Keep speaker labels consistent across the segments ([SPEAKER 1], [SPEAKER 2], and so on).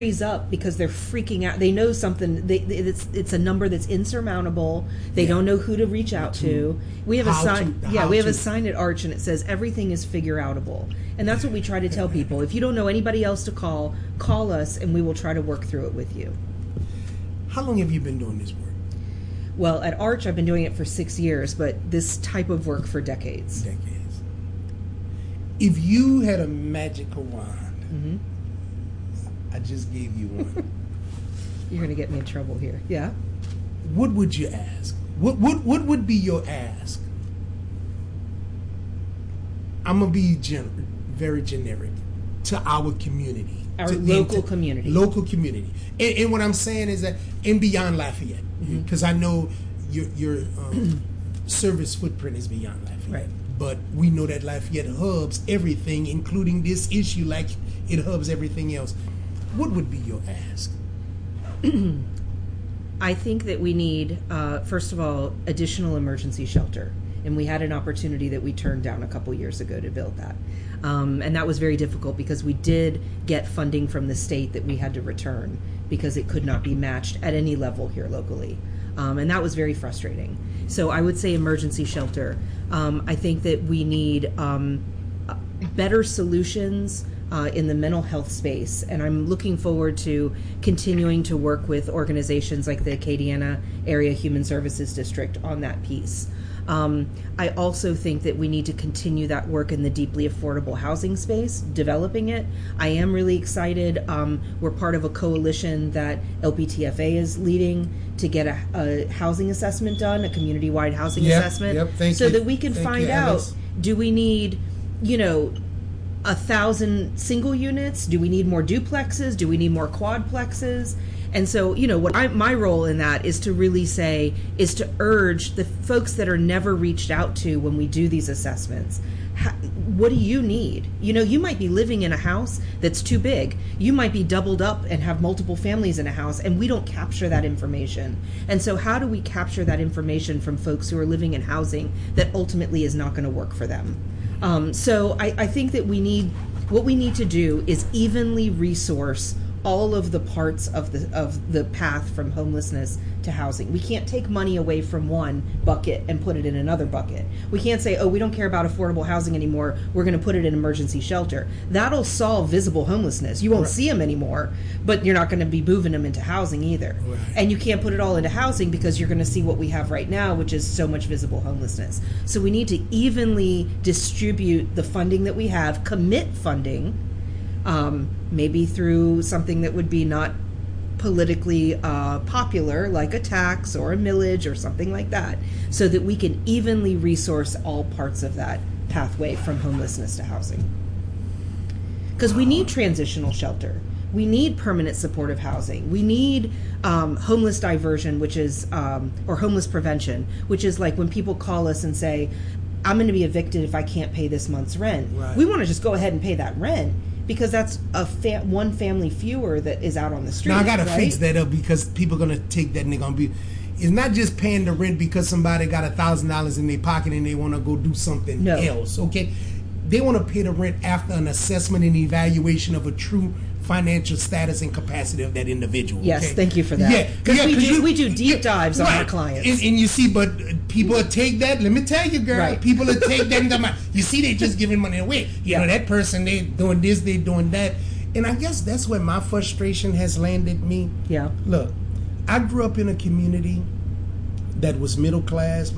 [SPEAKER 1] up because they're freaking out. They know something. It's a number that's insurmountable. They don't know who to reach out to. We have a sign. We have a sign at Arch, and it says everything is figure outable. And that's what we try to tell people. If you don't know anybody else to call us, and we will try to work through it with you.
[SPEAKER 2] How long have you been doing this work?
[SPEAKER 1] Well, at Arch, I've been doing it for 6 years, but this type of work for decades.
[SPEAKER 2] If you had a magical wand, I just gave you one.
[SPEAKER 1] You're going to get me in trouble here. Yeah?
[SPEAKER 2] What would you ask? What would be your ask? I'm going to be very generic to our community.
[SPEAKER 1] Our local community.
[SPEAKER 2] Local community. And what I'm saying is that, and beyond Lafayette, because I know your service footprint is beyond Lafayette.
[SPEAKER 1] Right.
[SPEAKER 2] But we know that Lafayette hubs everything, including this issue, like it hubs everything else. What would be your ask?
[SPEAKER 1] I think that we need, first of all, additional emergency shelter. And we had an opportunity that we turned down a couple years ago to build that. And that was very difficult because we did get funding from the state that we had to return because it could not be matched at any level here locally. And that was very frustrating. So I would say emergency shelter. I think that we need better solutions in the mental health space, and I'm looking forward to continuing to work with organizations like the Acadiana Area Human Services District on that piece. I also think that we need to continue that work in the deeply affordable housing space, developing it. I am really excited. We're part of a coalition that LPTFA is leading to get a housing assessment done, a community-wide housing assessment, so that we can find out, do we need, 1,000 single units? Do we need more duplexes? Do we need more quadplexes? And so, what my role in that is to really is to urge the folks that are never reached out to when we do these assessments. What do you need? You might be living in a house that's too big. You might be doubled up and have multiple families in a house, and we don't capture that information. And so how do we capture that information from folks who are living in housing that ultimately is not going to work for them? So I think that what we need to do is evenly resource all of the parts of the path from homelessness to housing. We can't take money away from one bucket and put it in another bucket. We can't say, oh, we don't care about affordable housing anymore, we're going to put it in emergency shelter. That'll solve visible homelessness. You won't see them anymore, but you're not going to be moving them into housing either. Right. And you can't put it all into housing because you're going to see what we have right now, which is so much visible homelessness. So we need to evenly distribute the funding that we have, commit funding, maybe through something that would be not politically popular, like a tax or a millage or something like that, so that we can evenly resource all parts of that pathway from homelessness to housing. Because we need transitional shelter. We need permanent supportive housing. We need homeless diversion, which is, or homeless prevention, which is like when people call us and say, I'm going to be evicted if I can't pay this month's rent. Right. We want to just go ahead and pay that rent, because that's one family fewer that is out on the street.
[SPEAKER 2] Now I gotta fix that up, because people are gonna take that and they're gonna be. It's not just paying the rent because somebody got $1,000 in their pocket and they want to go do something else. Okay, they want to pay the rent after an assessment and evaluation of a true financial status and capacity of that individual.
[SPEAKER 1] Yes,
[SPEAKER 2] okay?
[SPEAKER 1] Thank you for that. Because we do deep dives on our clients.
[SPEAKER 2] And you see, but people will take that. Let me tell you, girl. Right. People will take that. And you see, they just giving money away. You know, that person, they doing this, they doing that. And I guess that's where my frustration has landed me. Yeah. Look, I grew up in a community that was middle class.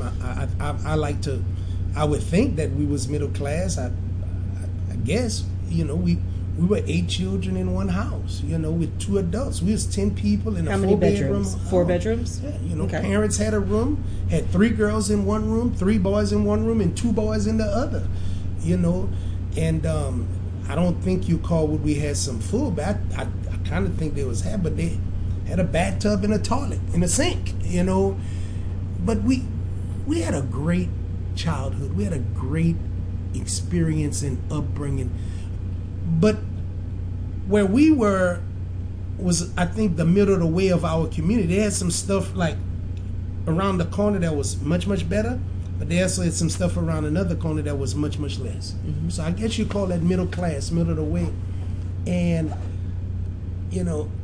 [SPEAKER 2] I would think that we was middle class. I guess, we were 8 children in one house, with 2 adults. We was 10 people in a 4-bedroom house.
[SPEAKER 1] 4 bedrooms?
[SPEAKER 2] Yeah, Parents had a room, had 3 girls in one room, 3 boys in one room, and 2 boys in the other, And I don't think you call what we had some food, but I kind of think they was had, but they had a bathtub and a toilet and a sink, But we had a great childhood. We had a great experience and upbringing. But where we were was, I think, the middle of the way of our community. They had some stuff like around the corner that was much, much better, but they also had some stuff around another corner that was much, much less. Mm-hmm. So I guess you call that middle class, middle of the way. And, you know,